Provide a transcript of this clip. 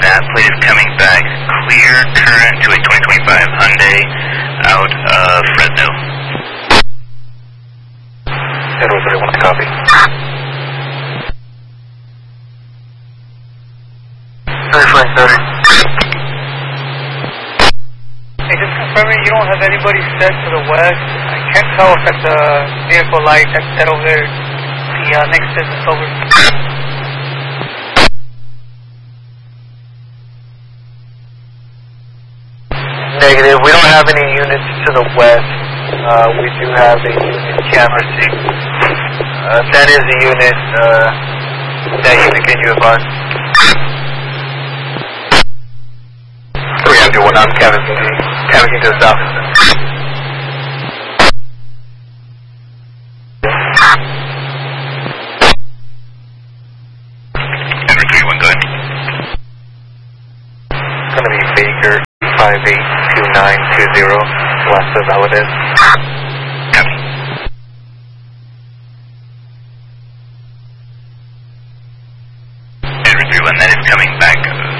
That plate is coming back clear current to a 2025 Hyundai out of Fresno. Edward 31, copy. 3530. Hey, just confirming you don't have anybody set to the west. I can't tell if at the vehicle light that's set over there, the next business over. Negative. We don't have any units to the west. We do have a unit canvassing. That is a unit. That unit, can you advise? 301, I'm canvassing to the south. Denver 31, go ahead. It's going to be Baker 582920 west of Valadez. Copy. Denver 31, that is coming back